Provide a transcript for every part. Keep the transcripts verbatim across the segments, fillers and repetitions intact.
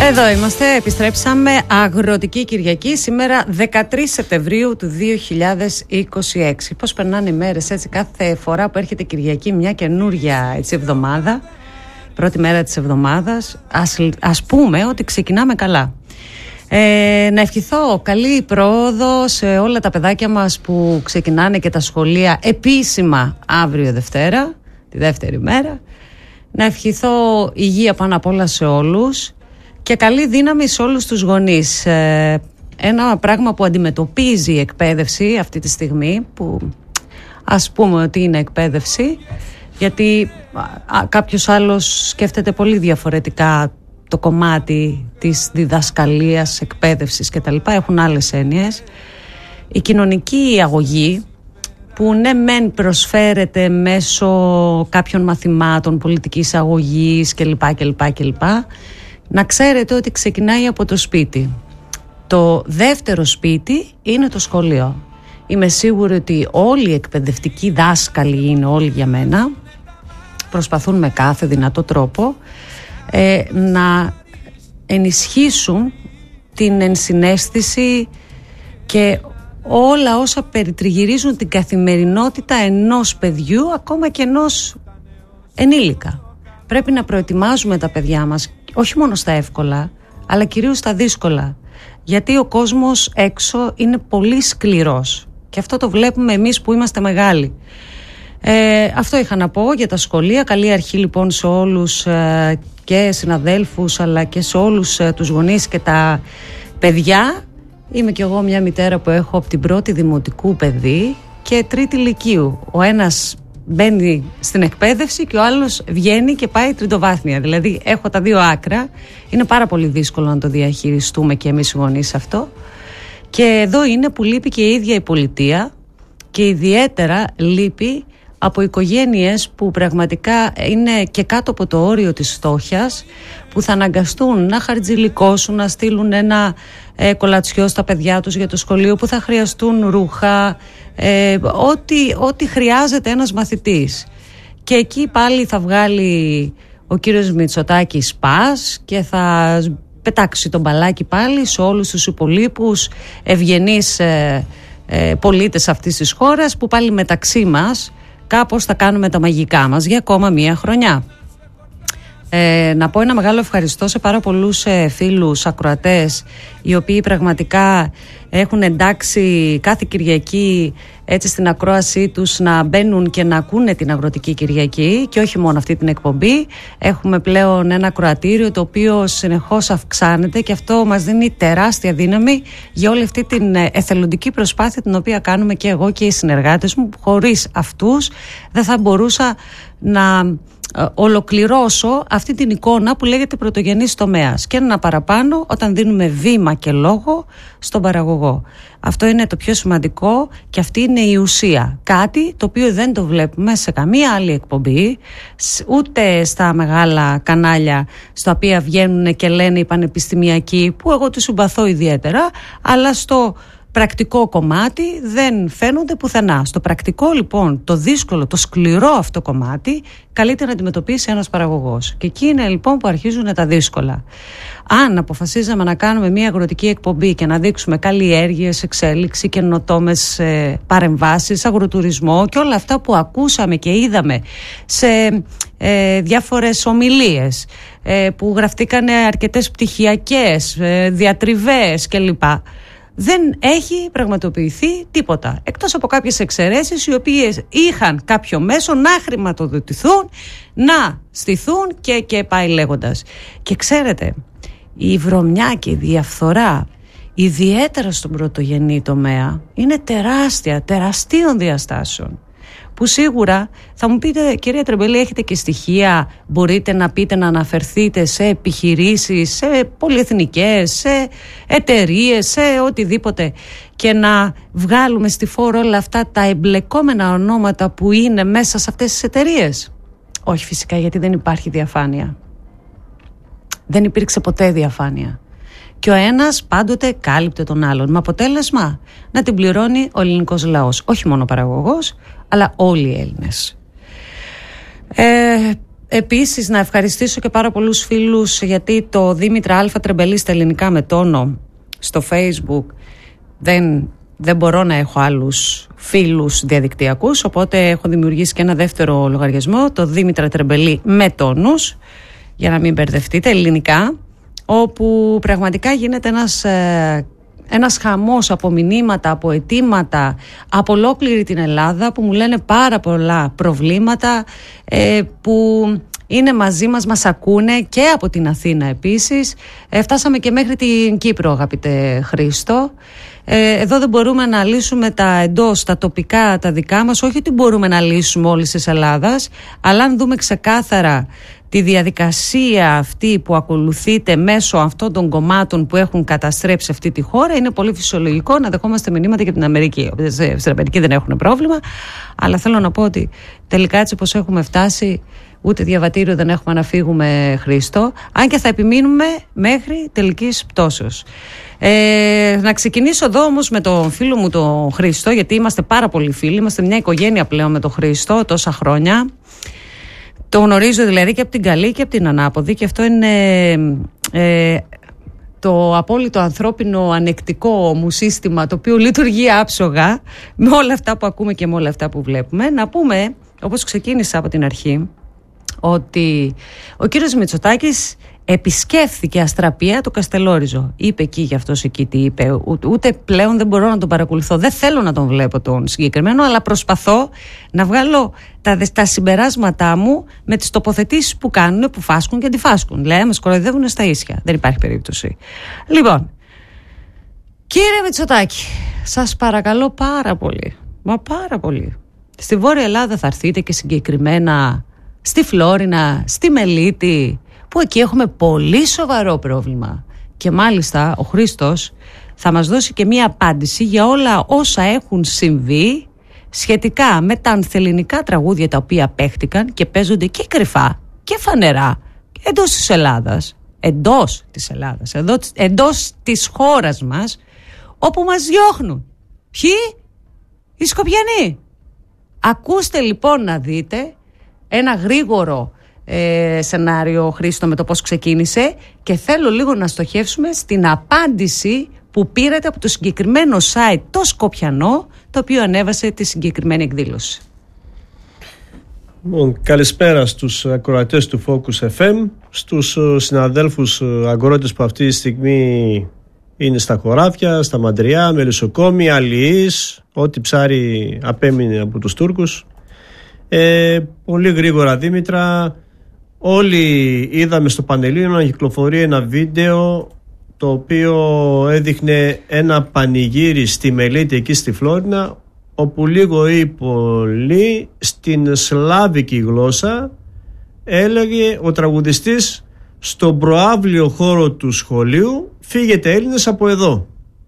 Εδώ είμαστε, επιστρέψαμε. Αγροτική Κυριακή, σήμερα δεκατρείς Σεπτεμβρίου του δύο χιλιάδες είκοσι έξι. Πώς περνάνε οι μέρες έτσι, κάθε φορά που έρχεται Κυριακή, μια καινούρια έτσι, εβδομάδα, πρώτη μέρα της εβδομάδας, ας, ας πούμε ότι ξεκινάμε καλά. Ε, να ευχηθώ καλή πρόοδο σε όλα τα παιδάκια μας που ξεκινάνε και τα σχολεία επίσημα αύριο Δευτέρα, τη δεύτερη μέρα. Να ευχηθώ υγεία πάνω απ' όλα σε όλους και καλή δύναμη σε όλους τους γονείς. Ε, ένα πράγμα που αντιμετωπίζει η εκπαίδευση αυτή τη στιγμή, που ας πούμε ότι είναι εκπαίδευση, γιατί α, κάποιος άλλος σκέφτεται πολύ διαφορετικά το κομμάτι της διδασκαλίας, εκπαίδευσης κτλ. Έχουν άλλες έννοιες. Η κοινωνική αγωγή, που ναι μεν προσφέρεται μέσω κάποιων μαθημάτων πολιτικής αγωγής κλπ, κλπ, κλπ. Να ξέρετε ότι ξεκινάει από το σπίτι. Το δεύτερο σπίτι είναι το σχολείο. Είμαι σίγουρη ότι όλοι οι εκπαιδευτικοί δάσκαλοι είναι όλοι για μένα. Προσπαθούν με κάθε δυνατό τρόπο ε, να ενισχύσουν την ενσυναίσθηση και όλα όσα περιτριγυρίζουν την καθημερινότητα ενός παιδιού, ακόμα και ενός ενήλικα. Πρέπει να προετοιμάζουμε τα παιδιά μας, όχι μόνο στα εύκολα, αλλά κυρίως στα δύσκολα. Γιατί ο κόσμος έξω είναι πολύ σκληρός. Και αυτό το βλέπουμε εμείς που είμαστε μεγάλοι. Ε, αυτό είχα να πω για τα σχολεία. Καλή αρχή λοιπόν σε όλους ε, και συναδέλφους, αλλά και σε όλους ε, τους γονείς και τα παιδιά. Είμαι κι εγώ μια μητέρα που έχω από την πρώτη δημοτικού παιδί και τρίτη λυκείου. Ο ένας μπαίνει στην εκπαίδευση και ο άλλος βγαίνει και πάει τριτοβάθμια. Δηλαδή έχω τα δύο άκρα. Είναι πάρα πολύ δύσκολο να το διαχειριστούμε και εμείς οι γονείς αυτό. Και εδώ είναι που λείπει και η ίδια η πολιτεία και ιδιαίτερα λείπει από οικογένειες που πραγματικά είναι και κάτω από το όριο της φτώχειας, που θα αναγκαστούν να χαρτζηλικώσουν, να στείλουν ένα ε, κολατσιό στα παιδιά τους για το σχολείο, που θα χρειαστούν ρούχα, ε, ό,τι, ό,τι χρειάζεται ένας μαθητής. Και εκεί πάλι θα βγάλει ο κύριος Μητσοτάκης πας και θα πετάξει τον μπαλάκι πάλι σε όλους τους υπολείπους ευγενείς ε, ε, πολίτες αυτής της χώρας, που πάλι μεταξύ μας κάπως θα κάνουμε τα μαγικά μας για ακόμα μία χρονιά. Ε, να πω ένα μεγάλο ευχαριστώ σε πάρα πολλούς ε, φίλους ακροατές, οι οποίοι πραγματικά έχουν εντάξει κάθε Κυριακή έτσι στην ακρόασή τους να μπαίνουν και να ακούνε την Αγροτική Κυριακή και όχι μόνο αυτή την εκπομπή. Έχουμε πλέον ένα ακροατήριο το οποίο συνεχώς αυξάνεται και αυτό μας δίνει τεράστια δύναμη για όλη αυτή την εθελοντική προσπάθεια την οποία κάνουμε και εγώ και οι συνεργάτες μου. Χωρίς αυτούς δεν θα μπορούσα να ολοκληρώσω αυτή την εικόνα που λέγεται πρωτογενής τομέας, και ένα παραπάνω όταν δίνουμε βήμα και λόγο στον παραγωγό. Αυτό είναι το πιο σημαντικό και αυτή είναι η ουσία. Κάτι το οποίο δεν το βλέπουμε σε καμία άλλη εκπομπή, ούτε στα μεγάλα κανάλια στα οποία βγαίνουν και λένε οι πανεπιστημιακοί, που εγώ τους συμπαθώ ιδιαίτερα, αλλά στο πρακτικό κομμάτι δεν φαίνονται πουθενά. Στο πρακτικό λοιπόν, το δύσκολο, το σκληρό αυτό κομμάτι, καλείται να αντιμετωπίσει ένας παραγωγός. Και εκεί είναι λοιπόν που αρχίζουν τα δύσκολα. Αν αποφασίζαμε να κάνουμε μια αγροτική εκπομπή και να δείξουμε καλλιέργειες, εξέλιξη, καινοτόμες ε, παρεμβάσεις, αγροτουρισμό και όλα αυτά που ακούσαμε και είδαμε σε ε, διάφορες ομιλίες ε, που γραφτήκανε αρκετές πτυχιακές, ε, διατριβές κλπ. Δεν έχει πραγματοποιηθεί τίποτα, εκτός από κάποιες εξαιρέσεις οι οποίες είχαν κάποιο μέσο να χρηματοδοτηθούν, να στηθούν και, και πάει λέγοντας. Και ξέρετε, η βρωμιά και η διαφθορά, ιδιαίτερα στον πρωτογενή τομέα, είναι τεράστια, τεραστίων διαστάσεων, που σίγουρα θα μου πείτε, κυρία Τρεμπελή, έχετε και στοιχεία, μπορείτε να πείτε, να αναφερθείτε σε επιχειρήσεις, σε πολυεθνικές, σε εταιρείες, σε οτιδήποτε, και να βγάλουμε στη φόρο όλα αυτά τα εμπλεκόμενα ονόματα που είναι μέσα σε αυτές τις εταιρείες? Όχι φυσικά, γιατί δεν υπάρχει διαφάνεια. Δεν υπήρξε ποτέ διαφάνεια. Και ο ένας πάντοτε κάλυπτε τον άλλον. Με αποτέλεσμα να την πληρώνει ο ελληνικός λαός. Όχι μόνο ο παραγωγός, αλλά όλοι οι Έλληνες. Ε, Επίσης να ευχαριστήσω και πάρα πολλούς φίλους, γιατί το Δήμητρα Α Τρεμπελή στα ελληνικά με τόνο στο Facebook δεν, δεν μπορώ να έχω άλλους φίλους διαδικτυακούς, οπότε έχω δημιουργήσει και ένα δεύτερο λογαριασμό, το Δήμητρα Τρεμπελή με τόνους, για να μην μπερδευτείτε, ελληνικά, όπου πραγματικά γίνεται ένας, ε, ένας χαμός από μηνύματα, από αιτήματα από ολόκληρη την Ελλάδα, που μου λένε πάρα πολλά προβλήματα, ε, που είναι μαζί μας, μας ακούνε, και από την Αθήνα επίσης. Ε, φτάσαμε και μέχρι την Κύπρο, αγαπητέ Χρήστο. Ε, εδώ δεν μπορούμε να λύσουμε τα εντός, τα τοπικά, τα δικά μας, όχι ότι μπορούμε να λύσουμε όλης της Ελλάδας, αλλά αν δούμε ξεκάθαρα τη διαδικασία αυτή που ακολουθείται μέσω αυτών των κομμάτων που έχουν καταστρέψει αυτή τη χώρα, είναι πολύ φυσιολογικό να δεχόμαστε μηνύματα και από την Αμερική. Στην Αμερική δεν έχουν πρόβλημα, αλλά θέλω να πω ότι τελικά, έτσι όπως έχουμε φτάσει, ούτε διαβατήριο δεν έχουμε να φύγουμε, Χρήστο, αν και θα επιμείνουμε μέχρι τελικής πτώσεως. Ε, να ξεκινήσω εδώ όμως με τον φίλο μου τον Χρήστο, γιατί είμαστε πάρα πολλοί φίλοι, είμαστε μια οικογένεια πλέον με τον Χρήστο τόσα χρόνια. Το γνωρίζω δηλαδή και από την καλή και από την ανάποδη, και αυτό είναι ε, το απόλυτο ανθρώπινο ανεκτικό μου σύστημα, το οποίο λειτουργεί άψογα με όλα αυτά που ακούμε και με όλα αυτά που βλέπουμε. Να πούμε, όπως ξεκίνησα από την αρχή, ότι ο κύριος Μητσοτάκης επισκέφθηκε αστραπία το Καστελόριζο. Είπε εκεί για αυτός εκεί τι είπε. Ούτε πλέον δεν μπορώ να τον παρακολουθώ. Δεν θέλω να τον βλέπω τον συγκεκριμένο, αλλά προσπαθώ να βγάλω τα, τα συμπεράσματά μου με τις τοποθετήσεις που κάνουν, που φάσκουν και αντιφάσκουν. Λέει, μας κοροϊδεύουν στα ίσια. Δεν υπάρχει περίπτωση. Λοιπόν, κύριε Μητσοτάκη, σας παρακαλώ πάρα πολύ, μα πάρα πολύ, στη Βόρεια Ελλάδα θα έρθετε, και συγκεκριμένα στη Φλόρινα, στη Μελίτη, που εκεί έχουμε πολύ σοβαρό πρόβλημα. Και μάλιστα ο Χρήστος θα μας δώσει και μία απάντηση για όλα όσα έχουν συμβεί σχετικά με τα ανθελληνικά τραγούδια, τα οποία παίχτηκαν και παίζονται και κρυφά και φανερά εντός της Ελλάδας, εντός της Ελλάδας, εντός, εντός της χώρας μας, όπου μας διώχνουν. Ποιοι? Οι Σκοπιανοί. Ακούστε λοιπόν να δείτε ένα γρήγορο ε, σενάριο, Χρήστο, με το πώς ξεκίνησε, και θέλω λίγο να στοχεύσουμε στην απάντηση που πήρατε από το συγκεκριμένο site, το Σκοπιανό, το οποίο ανέβασε τη συγκεκριμένη εκδήλωση. Λοιπόν, καλησπέρα στους ακροατές του Focus εφ εμ, στους συναδέλφους αγρότες που αυτή τη στιγμή είναι στα χωράφια, στα μαντριά, μελισσοκόμοι, αλλιείς, ό,τι ψάρι απέμεινε από τους Τούρκους. Ε, πολύ γρήγορα, Δήμητρα, όλοι είδαμε στο Πανελλήνιο να κυκλοφορεί ένα βίντεο το οποίο έδειχνε ένα πανηγύρι στη Μελίτη, εκεί στη Φλόρινα, όπου λίγο ή πολύ στην σλάβικη γλώσσα έλεγε ο τραγουδιστής στον προαύλιο χώρο του σχολείου, φύγετε Έλληνες από εδώ.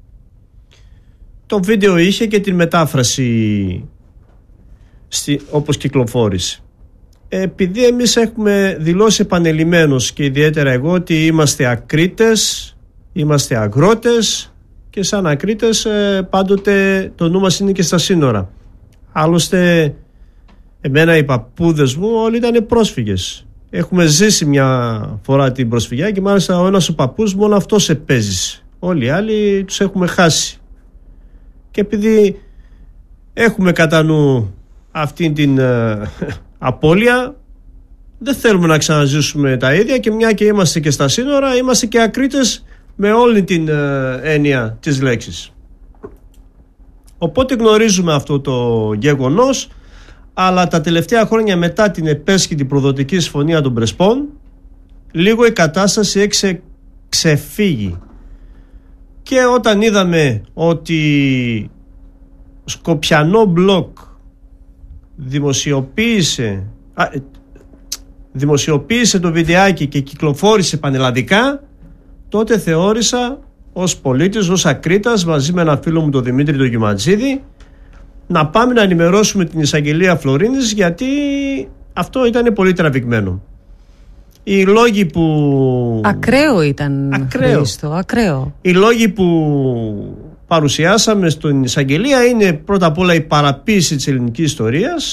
Το βίντεο είχε και την μετάφραση στη, όπως κυκλοφόρησε. Επειδή εμείς έχουμε δηλώσει επανελειμμένως, και ιδιαίτερα εγώ, ότι είμαστε ακρίτες, είμαστε αγρότες, και σαν ακρίτες πάντοτε το νου μας είναι και στα σύνορα. Άλλωστε εμένα οι παππούδες μου όλοι ήταν πρόσφυγες. Έχουμε ζήσει μια φορά την προσφυγιά, και μάλιστα ο ένας ο παππούς μόνο αυτός επέζησε. Όλοι οι άλλοι τους έχουμε χάσει. Και επειδή έχουμε κατά νου αυτήν την uh, απώλεια, δεν θέλουμε να ξαναζήσουμε τα ίδια, και μια και είμαστε και στα σύνορα, είμαστε και ακρίτες με όλη την uh, έννοια της λέξης. Οπότε γνωρίζουμε αυτό το γεγονός, αλλά τα τελευταία χρόνια, μετά την επέσχυτη προδοτική συμφωνία των Πρεσπών, λίγο η κατάσταση έχει ξεφύγει. Και όταν είδαμε ότι Σκοπιανό Μπλοκ δημοσιοποίησε, α, δημοσιοποίησε το βιντεάκι και κυκλοφόρησε πανελλαδικά, τότε θεώρησα ως πολίτης, ως ακρίτας, μαζί με ένα φίλο μου τον Δημήτρη τον Γιουματζίδη, να πάμε να ενημερώσουμε την εισαγγελία Φλωρίνης, γιατί αυτό ήταν πολύ τραβηγμένο. Οι λόγοι που... Ακραίο ήταν, ακραίο. Χρήστο, ακραίο. Οι λόγοι που παρουσιάσαμε στην εισαγγελία είναι πρώτα απ' όλα η παραποίηση της ελληνικής ιστορίας,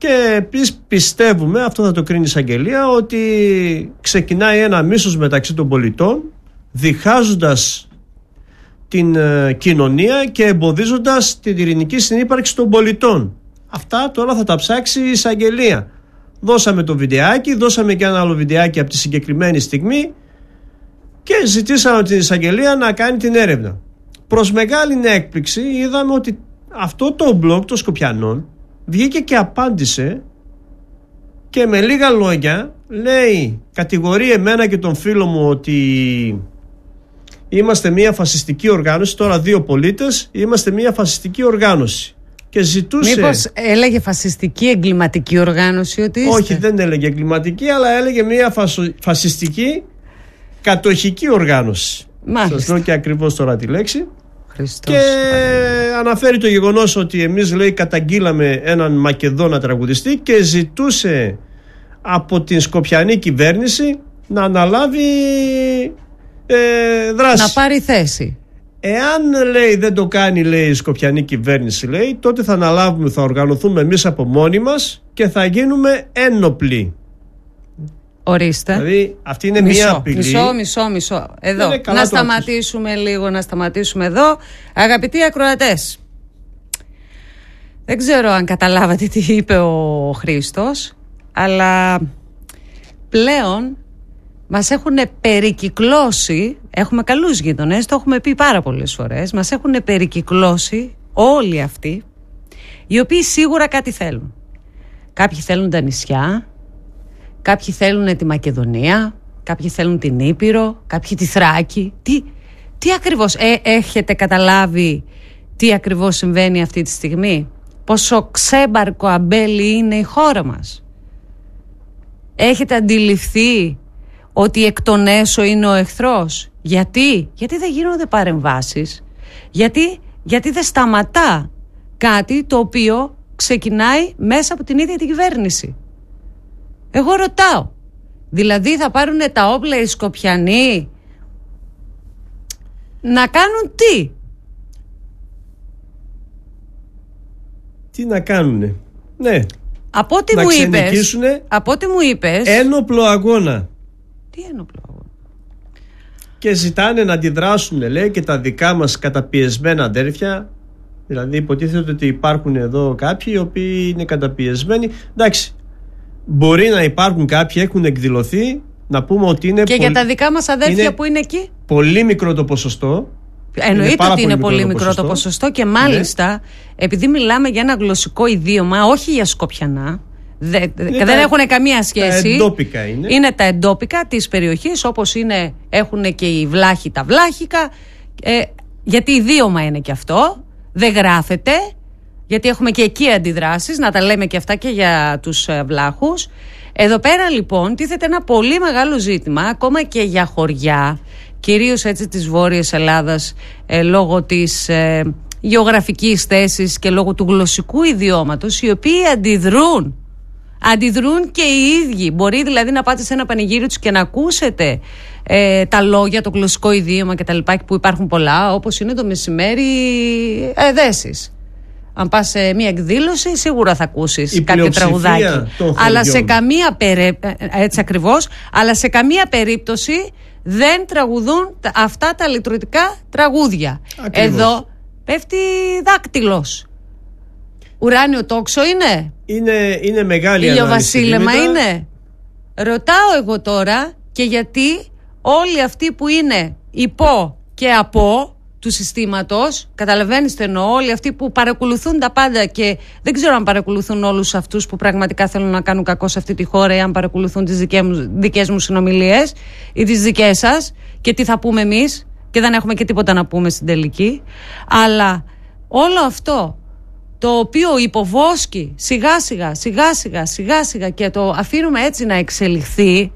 Και επίσης πιστεύουμε, αυτό θα το κρίνει η εισαγγελία, ότι ξεκινάει ένα μίσος μεταξύ των πολιτών, διχάζοντας την ε, κοινωνία και εμποδίζοντας την ειρηνική συνύπαρξη των πολιτών. Αυτά τώρα θα τα ψάξει η εισαγγελία. Δώσαμε το βιντεάκι, δώσαμε και ένα άλλο βιντεάκι από τη συγκεκριμένη στιγμή και ζητήσαμε την εισαγγελία να κάνει την έρευνα. Προς μεγάλη έκπληξη είδαμε ότι αυτό το blog των Σκοπιανών βγήκε και απάντησε και με λίγα λόγια λέει, κατηγορεί εμένα και τον φίλο μου ότι είμαστε μια φασιστική οργάνωση, τώρα δύο πολίτες, είμαστε μια φασιστική οργάνωση. Και ζητούσε... Μήπως έλεγε φασιστική εγκληματική οργάνωση ότι είστε? Όχι, δεν έλεγε εγκληματική, αλλά έλεγε μια φασο... φασιστική κατοχική οργάνωση. Μάλιστα. Σας λέω και ακριβώς τώρα τη λέξη. Χριστός. Και αναφέρει το γεγονός ότι εμείς, λέει, καταγγείλαμε έναν Μακεδόνα τραγουδιστή και ζητούσε από την σκοπιανή κυβέρνηση να αναλάβει ε, δράση. Να πάρει θέση. Εάν, λέει, δεν το κάνει, λέει, η σκοπιανή κυβέρνηση, λέει, τότε θα αναλάβουμε, θα οργανωθούμε εμείς από μόνοι μας και θα γίνουμε ένοπλοι. Ορίστε. Δηλαδή αυτή είναι μισό, μια απειλή. Μισό, μισό, μισό. Εδώ. Να σταματήσουμε άκουσες. λίγο, να σταματήσουμε εδώ. Αγαπητοί ακροατές, δεν ξέρω αν καταλάβατε τι είπε ο Χρήστος, αλλά πλέον μας έχουν περικυκλώσει, έχουμε καλούς γείτονες, το έχουμε πει πάρα πολλές φορές, μας έχουν περικυκλώσει όλοι αυτοί, οι οποίοι σίγουρα κάτι θέλουν. Κάποιοι θέλουν τα νησιά, κάποιοι θέλουν τη Μακεδονία, κάποιοι θέλουν την Ήπειρο, κάποιοι τη Θράκη. Τι, τι ακριβώς, ε, έχετε καταλάβει τι ακριβώς συμβαίνει αυτή τη στιγμή? Πόσο ξέμπαρκο αμπέλι είναι η χώρα μας? Έχετε αντιληφθεί ότι εκ των έσω είναι ο εχθρός? Γιατί? Γιατί δεν γίνονται παρεμβάσεις? Γιατί, γιατί δεν σταματά κάτι το οποίο ξεκινάει μέσα από την ίδια την κυβέρνηση? Εγώ ρωτάω, δηλαδή θα πάρουν τα όπλα οι Σκοπιανοί να κάνουν τι? Τι να κάνουνε? Ναι. Από ό,τι να μου είπες, από ό,τι μου είπες, ένοπλο αγώνα. Τι ένοπλο αγώνα? Και ζητάνε να αντιδράσουν, λέει, και τα δικά μας καταπιεσμένα αδέρφια. Δηλαδή υποτίθεται ότι υπάρχουν εδώ κάποιοι οι οποίοι είναι καταπιεσμένοι. Εντάξει, μπορεί να υπάρχουν κάποιοι, έχουν εκδηλωθεί, να πούμε ότι είναι... Και πολύ... για τα δικά μας αδέρφια είναι που είναι εκεί. Πολύ μικρό το ποσοστό. Εννοείται ότι είναι πολύ μικρό το ποσοστό και μάλιστα, ναι, επειδή μιλάμε για ένα γλωσσικό ιδίωμα, όχι για Σκοπιανά, δε, και δεν τα, έχουν καμία σχέση. Τα εντόπικα είναι. Είναι τα εντόπικα της περιοχής, όπως είναι, έχουν και οι βλάχοι τα βλάχικα, ε, γιατί ιδίωμα είναι και αυτό, δεν γράφεται, γιατί έχουμε και εκεί αντιδράσεις, να τα λέμε και αυτά και για τους βλάχους. Εδώ πέρα λοιπόν τίθεται ένα πολύ μεγάλο ζήτημα, ακόμα και για χωριά, κυρίως έτσι της Βόρειας Ελλάδας, ε, λόγω της ε, γεωγραφικής θέσης και λόγω του γλωσσικού ιδιώματος, οι οποίοι αντιδρούν. Αντιδρούν και οι ίδιοι. Μπορεί δηλαδή να πάτε σε ένα πανηγύρι τους και να ακούσετε ε, τα λόγια, το γλωσσικό ιδίωμα κτλ. Που υπάρχουν πολλά, όπως είναι το μεσημέρι εδέσεις. Αν πας σε μια εκδήλωση, σίγουρα θα ακούσεις κάποιο τραγουδάκι. Αλλά σε καμία περί... έτσι ακριβώς, αλλά σε καμία περίπτωση δεν τραγουδούν αυτά τα λειτουργικά τραγούδια. Ακριβώς. Εδώ πέφτει δάκτυλος. Ουράνιο τόξο είναι. Είναι, είναι μεγάλη ανάλυση. Ηλιοβασίλεμα είναι. Ρωτάω εγώ τώρα, και γιατί όλοι αυτοί που είναι υπό και από του συστήματος, καταλαβαίνεις τι εννοώ, όλοι αυτοί που παρακολουθούν τα πάντα, και δεν ξέρω αν παρακολουθούν όλους αυτούς που πραγματικά θέλουν να κάνουν κακό σε αυτή τη χώρα, ή αν παρακολουθούν τις δικές μου, δικές μου συνομιλίες ή τις δικές σας, και τι θα πούμε εμείς, και δεν έχουμε και τίποτα να πούμε στην τελική. Αλλά όλο αυτό το οποίο υποβόσκει σιγά σιγά σιγά σιγά σιγά σιγά και το αφήνουμε έτσι να εξελιχθεί,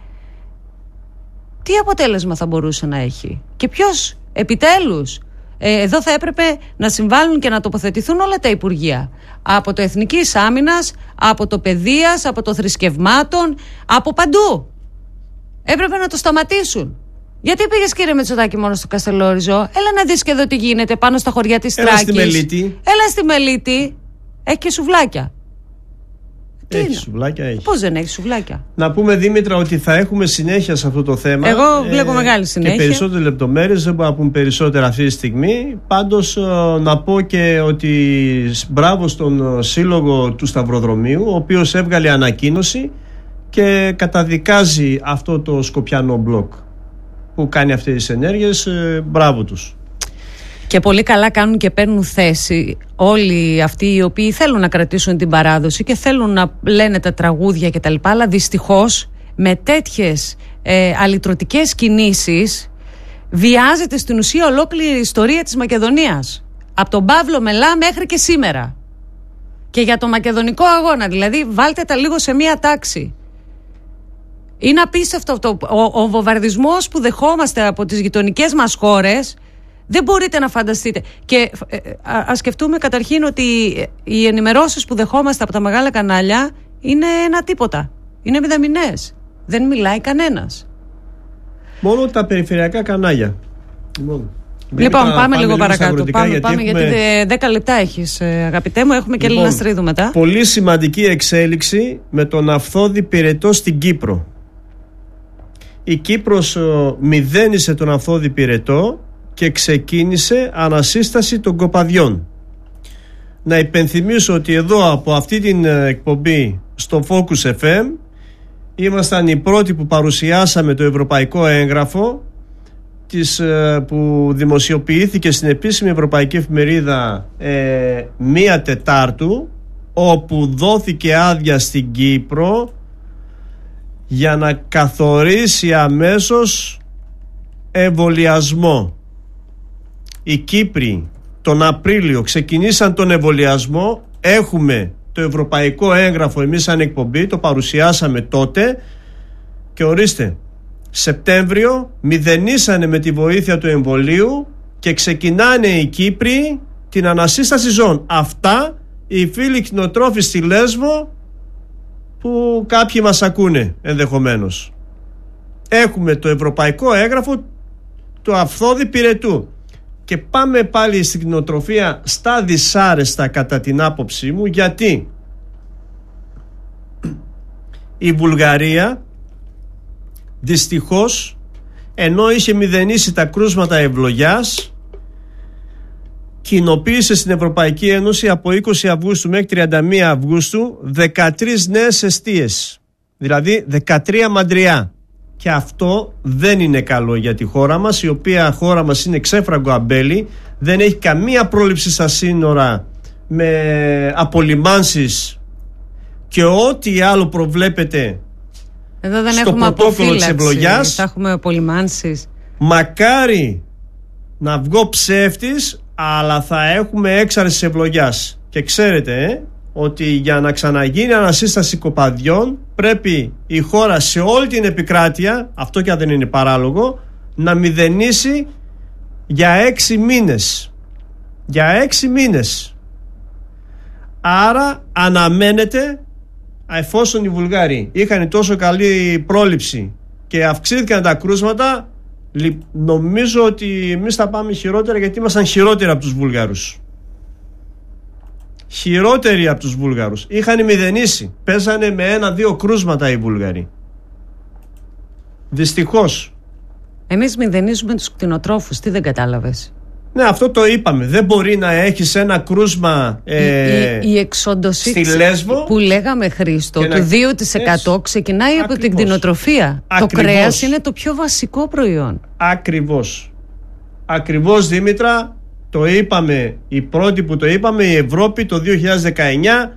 τι αποτέλεσμα θα μπορούσε να έχει? Και ποιος επιτέλους, ε, εδώ θα έπρεπε να συμβάλλουν και να τοποθετηθούν όλα τα υπουργεία, από το Εθνικής Άμυνας, από το Παιδείας, από το Θρησκευμάτων, από παντού. Έπρεπε να το σταματήσουν. Γιατί πήγες, κύριε Μητσοτάκη, μόνο στο Καστελόριζο? Έλα να δεις και εδώ τι γίνεται πάνω στα χωριά της Τράκης. Έλα στη Μελίτη. Έλα στη Μελίτη. Έχει και σουβλάκια. Έχει σουβλάκια, έχει. Πώς δεν έχει σουβλάκια? Να πούμε, Δήμητρα, ότι θα έχουμε συνέχεια σε αυτό το θέμα. Εγώ βλέπω ε, μεγάλη συνέχεια. Και περισσότερες λεπτομέρειες, δεν μπορούμε να πούμε περισσότερα αυτή τη στιγμή. Πάντως να πω και ότι μπράβο στον σύλλογο του Σταυροδρομίου, ο οποίος έβγαλε ανακοίνωση και καταδικάζει αυτό το σκοπιανό μπλοκ που κάνει αυτές τις ενέργειες. Ε, μπράβο τους. Και πολύ καλά κάνουν και παίρνουν θέση όλοι αυτοί οι οποίοι θέλουν να κρατήσουν την παράδοση και θέλουν να λένε τα τραγούδια κτλ. Αλλά δυστυχώς με τέτοιες ε, αλυτρωτικές κινήσεις βιάζεται στην ουσία ολόκληρη η ιστορία της Μακεδονίας. Από τον Παύλο Μελά μέχρι και σήμερα. Και για το μακεδονικό αγώνα, δηλαδή βάλτε τα λίγο σε μία τάξη. Είναι απίστευτο αυτό. Ο, ο βομβαρδισμός που δεχόμαστε από τις γειτονικές μας χώρες, δεν μπορείτε να φανταστείτε. Και ε, ας σκεφτούμε καταρχήν ότι οι ενημερώσεις που δεχόμαστε από τα μεγάλα κανάλια είναι ένα τίποτα. Είναι μηδαμινές. Δεν μιλάει κανένας. Μόνο τα περιφερειακά κανάλια. Μόνο. Λοιπόν, πάμε, πάμε λίγο παρακάτω. Πάμε, γιατί, πάμε, έχουμε... γιατί δέκα λεπτά έχεις, αγαπητέ μου. Έχουμε και λοιπόν, Έλληνα Στρίδου μετά. Πολύ σημαντική εξέλιξη με τον Αυθόδη Πυρετό στην Κύπρο. Η Κύπρος μηδένισε τον Αυθόδη Πυρετό και ξεκίνησε ανασύσταση των κοπαδιών. Να υπενθυμίσω ότι εδώ από αυτή την εκπομπή στο Focus εφ εμ ήμασταν οι πρώτοι που παρουσιάσαμε το ευρωπαϊκό έγγραφο της, που δημοσιοποιήθηκε στην επίσημη ευρωπαϊκή εφημερίδα ε, μία Τετάρτου, όπου δόθηκε άδεια στην Κύπρο για να καθορίσει αμέσως εμβολιασμό. Οι Κύπροι τον Απρίλιο ξεκινήσαν τον εμβολιασμό. Έχουμε το ευρωπαϊκό έγγραφο εμείς σαν εκπομπή, το παρουσιάσαμε τότε και ορίστε, Σεπτέμβριο μηδενίσανε με τη βοήθεια του εμβολίου και ξεκινάνε οι Κύπροι την ανασύσταση ζώων. Αυτά οι φίλοι κτηνοτρόφοι στη Λέσβο που κάποιοι μας ακούνε ενδεχομένως. Έχουμε το ευρωπαϊκό έγγραφο του Αυθόδη Πυρετού. Και πάμε πάλι στην κτηνοτροφία στα δυσάρεστα κατά την άποψή μου, γιατί η Βουλγαρία δυστυχώς, ενώ είχε μηδενίσει τα κρούσματα ευλογιάς, κοινοποίησε στην Ευρωπαϊκή Ένωση από είκοσι Αυγούστου μέχρι τριάντα μία Αυγούστου δεκατρείς νέες εστίες, δηλαδή δεκατρία μαντριά. Και αυτό δεν είναι καλό για τη χώρα μας, η οποία χώρα μας είναι ξέφραγκο αμπέλι, δεν έχει καμία πρόληψη στα σύνορα με απολυμάνσεις και ό,τι άλλο προβλέπεται. Εδώ δεν στο έχουμε πρωτόκολλο της ευλογιάς. Θα έχουμε απολυμάνσεις. Μακάρι να βγω ψεύτης, αλλά θα έχουμε έξαρση ευλογιάς. Και ξέρετε ε, ότι για να ξαναγίνει ανασύσταση κοπαδιών πρέπει η χώρα σε όλη την επικράτεια, αυτό και αν δεν είναι παράλογο, να μηδενίσει για έξι μήνες. Για έξι μήνες. Άρα αναμένεται, εφόσον οι Βουλγάροι είχαν τόσο καλή πρόληψη και αυξήθηκαν τα κρούσματα, νομίζω ότι εμείς θα πάμε χειρότερα, γιατί ήμασταν χειρότεροι από τους Βούλγαρους. Χειρότεροι από τους Βούλγαρους. Είχαν μηδενίσει. Πέσανε με ένα-δύο κρούσματα οι Βούλγαροι. Δυστυχώς. Εμείς μηδενίζουμε τους κτηνοτρόφους. Τι δεν κατάλαβες? Ναι, αυτό το είπαμε. Δεν μπορεί να έχεις ένα κρούσμα ε, η, η, η εξόντωση στη Λέσβο που λέγαμε, Χρήστο, να... του δύο τοις εκατό Έτσι. ξεκινάει Ακριβώς. από την κτηνοτροφία. Ακριβώς. Το κρέας είναι το πιο βασικό προϊόν. Ακριβώς. Ακριβώς, Δήμητρα. Το είπαμε, οι πρώτοι που το είπαμε, η Ευρώπη το δύο χιλιάδες δεκαεννιά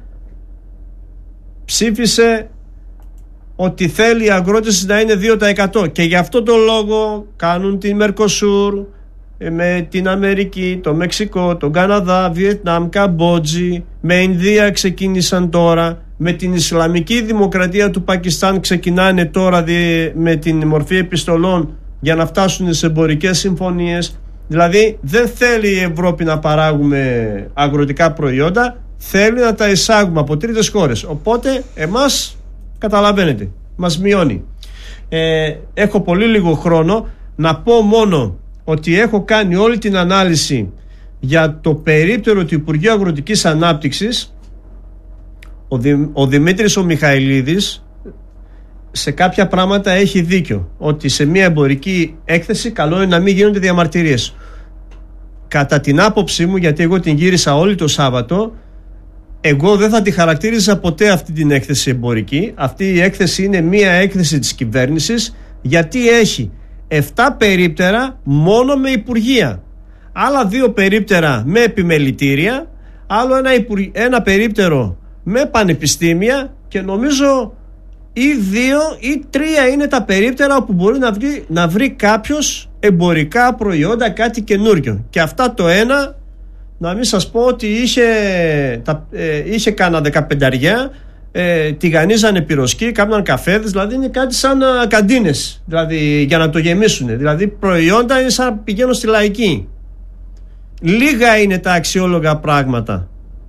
ψήφισε ότι θέλει οι αγρότες να είναι δύο τοις εκατό και γι' αυτό το λόγο κάνουν την Μερκοσούρ με την Αμερική, το Μεξικό, τον Καναδά, Βιετνάμ, Καμπότζη, με Ινδία ξεκίνησαν τώρα, με την Ισλαμική Δημοκρατία του Πακιστάν ξεκινάνε τώρα με την μορφή επιστολών για να φτάσουν σε εμπορικές συμφωνίες. Δηλαδή δεν θέλει η Ευρώπη να παράγουμε αγροτικά προϊόντα, θέλει να τα εισάγουμε από τρίτες χώρες. Οπότε εμάς, καταλαβαίνετε, μας μειώνει. ε, Έχω πολύ λίγο χρόνο. Να πω μόνο ότι έχω κάνει όλη την ανάλυση για το περίπτερο του Υπουργείου Αγροτικής Ανάπτυξης, Ο, Δη, ο Δημήτρης ο Μιχαηλίδης σε κάποια πράγματα έχει δίκιο, ότι σε μια εμπορική έκθεση καλό είναι να μην γίνονται διαμαρτυρίες. Κατά την άποψή μου, γιατί εγώ την γύρισα όλη το Σάββατο, εγώ δεν θα τη χαρακτήριζα ποτέ αυτή την έκθεση εμπορική. Αυτή η έκθεση είναι μια έκθεση της κυβέρνησης, γιατί έχει επτά περίπτερα μόνο με υπουργεία, άλλα δύο περίπτερα με επιμελητήρια, άλλο ένα, υπουργ... ένα περίπτερο με πανεπιστήμια, και νομίζω ή δύο ή τρία είναι τα περίπτερα όπου μπορεί να βρει, να βρει κάποιος εμπορικά προϊόντα, κάτι καινούριο. Και αυτά το ένα, να μην σας πω ότι είχε, τα, ε, είχε κάνα δεκαπενταριά, ε, τηγανίζανε πυροσκοί, κάμναν καφέδες, δηλαδή είναι κάτι σαν uh, καντίνες, δηλαδή, για να το γεμίσουν. Δηλαδή προϊόντα είναι σαν να πηγαίνω στη λαϊκή. Λίγα είναι τα αξιόλογα πράγματα.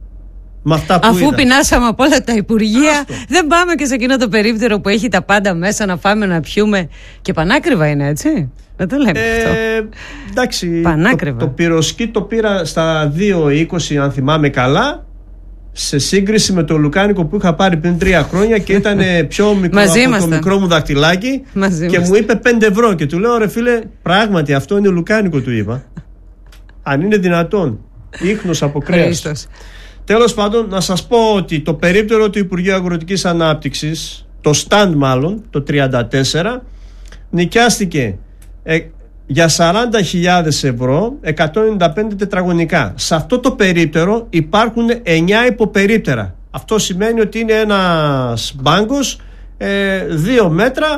Αφού πεινάσαμε από όλα τα υπουργεία, Άστο. δεν πάμε και σε εκείνο το περίπτερο που έχει τα πάντα μέσα, να φάμε, να πιούμε. Και πανάκριβα είναι, έτσι. Δεν το λέμε ε, αυτό. Εντάξει, το, το πυροσκή το πήρα στα δύο είκοσι, αν θυμάμαι καλά, σε σύγκριση με το λουκάνικο που είχα πάρει πριν τρία χρόνια και ήταν πιο μικρό από το μικρό μου δαχτυλάκι. Μαζί και μου είπε πέντε ευρώ. Και του λέω, ρε φίλε, πράγματι αυτό είναι λουκάνικο, του είπα. Αν είναι δυνατόν. Ίχνος από κρέας. Τέλος πάντων, να σας πω ότι το περίπτερο του Υπουργείου Αγροτικής Ανάπτυξης, το στάντ μάλλον, το τριάντα τέσσερα, νοικιάστηκε ε, για σαράντα χιλιάδες ευρώ, εκατόν ενενήντα πέντε τετραγωνικά. Σε αυτό το περίπτερο υπάρχουν εννιά υποπερίπτερα. Αυτό σημαίνει ότι είναι ένας μπάγκος ε, δύο μέτρα,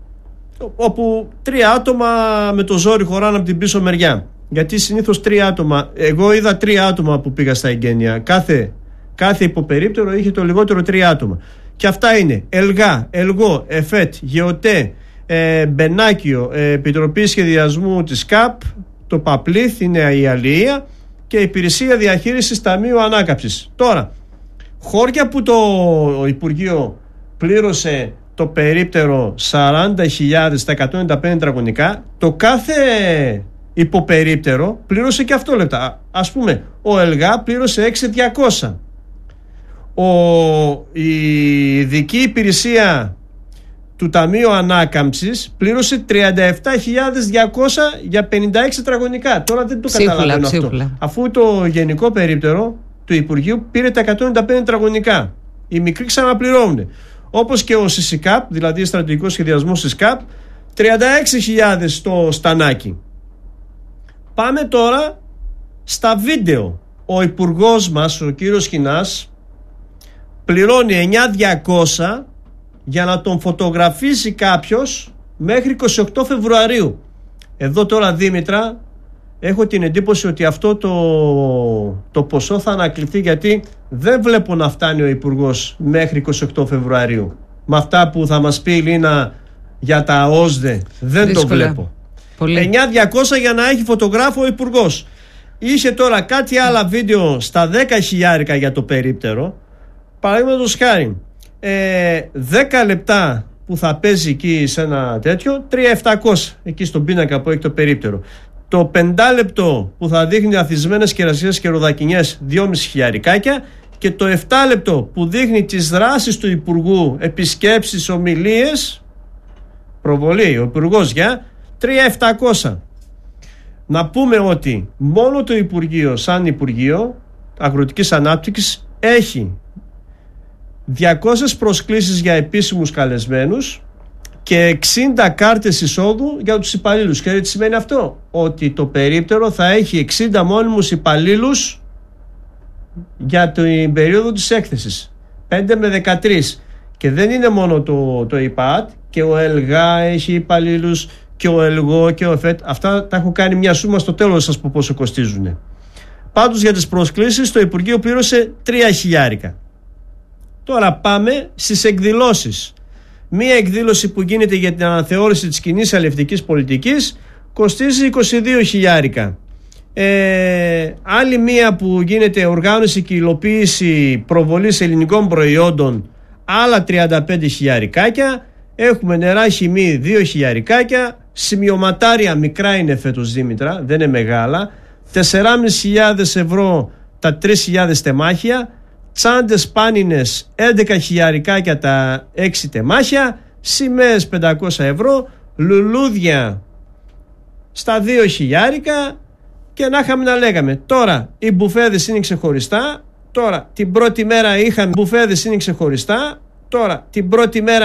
όπου τρία άτομα με το ζόρι χωράνε από την πίσω μεριά. Γιατί συνήθως τρία άτομα, εγώ είδα τρία άτομα που πήγα στα εγγένεια. Κάθε, κάθε υποπερίπτερο είχε το λιγότερο τρία άτομα. Και αυτά είναι ΕΛΓΑ, ΕΛΓΟ, ΕΦΕΤ, ΓΕΟΤΕ, ε, Μπενάκιο, ε, Επιτροπή Σχεδιασμού της ΚΑΠ, το ΠΑΠΛΙΘ είναι η Αλληλεία, και Υπηρεσία Διαχείρισης Ταμείου Ανάκαμψης. Τώρα, χώρια που το Υπουργείο πλήρωσε το περίπτερο σαράντα χιλιάδες τα εκατόν ενενήντα πέντε τετραγωνικά, το κάθε υποπερίπτερο πλήρωσε και αυτό λεπτά. Ας πούμε, ο ΕΛΓΑ πλήρωσε έξι χιλιάδες διακόσια. Ο, η ειδική υπηρεσία του Ταμείου Ανάκαμψης πλήρωσε τριάντα επτά χιλιάδες διακόσια για πενήντα έξι τετραγωνικά. Τώρα δεν το ψίχουλα, καταλαβαίνω ψίχουλα. αυτό. Αφού το γενικό περίπτερο του Υπουργείου πήρε τα εκατόν ενενήντα πέντε τετραγωνικά. Οι μικροί ξαναπληρώνουν. Όπως και ο ΣΥΣΙΚΑΠ, δηλαδή στρατηγικός σχεδιασμός της ΚΑΠ, τριάντα έξι χιλιάδες στο στανάκι. Πάμε τώρα στα βίντεο. Ο υπουργός μας, ο κύριος Χινάς, πληρώνει εννιά χιλιάδες διακόσια για να τον φωτογραφίσει κάποιος μέχρι είκοσι οκτώ Φεβρουαρίου. Εδώ τώρα, Δήμητρα, έχω την εντύπωση ότι αυτό το, το ποσό θα ανακληθεί, γιατί δεν βλέπω να φτάνει ο υπουργός μέχρι είκοσι οκτώ Φεβρουαρίου. Με αυτά που θα μας πει η Λίνα για τα ΟΣΔΕ, δεν Δύσκολα. το βλέπω. Πολύ. εννιά χιλιάδες διακόσια για να έχει φωτογράφο ο υπουργός. Είχε τώρα κάτι άλλα βίντεο στα δέκα χιλιάρικα για το περίπτερο. Παραδείγματος χάρη, ε, δέκα λεπτά που θα παίζει εκεί σε ένα τέτοιο, τρία χιλιάδες επτακόσια εκεί στον πίνακα που έχει το περίπτερο. Το πεντάλεπτο που θα δείχνει αθισμένες κερασιές και ροδακινιές, δυόμισι χιλιάρικάκια. Και το επτά λεπτό που δείχνει τις δράσεις του Υπουργού, επισκέψεις, ομιλίες, προβολή, ο Υπουργός για τρία χιλιάδες επτακόσια. Να πούμε ότι μόνο το Υπουργείο, σαν Υπουργείο Αγροτικής Ανάπτυξης, έχει διακόσιες προσκλήσεις για επίσημους καλεσμένους και εξήντα κάρτες εισόδου για τους υπαλλήλους. Και τι σημαίνει αυτό? Ότι το περίπτερο θα έχει εξήντα μόνιμους υπαλλήλους για την περίοδο της έκθεσης, πέντε με δεκατρία. Και δεν είναι μόνο το, το ΙΠΑΤ, και ο ΕΛΓΑ έχει υπαλλήλους, και ο ΕΛΓΟ και ο ΕΦΕΤ. Αυτά τα έχω κάνει μια σούμα, στο τέλος θα σας πω πόσο κοστίζουν. Πάντως για τις προσκλήσεις το Υπουργείο πλήρωσε τρία χιλιάρικα. Τώρα πάμε στις εκδηλώσεις. Μία εκδήλωση που γίνεται για την αναθεώρηση της κοινής αλληλευτικής πολιτικής κοστίζει είκοσι δύο χιλιάρικα. Ε, άλλη μία που γίνεται οργάνωση και υλοποίηση προβολής ελληνικών προϊόντων, άλλα τριάντα πέντε χιλιάρικάκια. Έχουμε νερά χυμή δύο χιλιάρικάκια. Σημειωματάρια μικρά είναι φέτος, Δήμητρα, δεν είναι μεγάλα. τέσσερις χιλιάδες πεντακόσια ευρώ τα τρεις χιλιάδες τεμάχια. τσάντες πάνινες έντεκα χιλιαρικάκια τα έξι τεμάχια, σημαίες πεντακόσια ευρώ, λουλούδια στα δύο χιλιάρικα και να είχαμε να λέγαμε. Τώρα οι μπουφέδες είναι ξεχωριστά, τώρα την πρώτη μέρα είχαμε μπουφέδες είναι ξεχωριστά, τώρα την πρώτη μέρα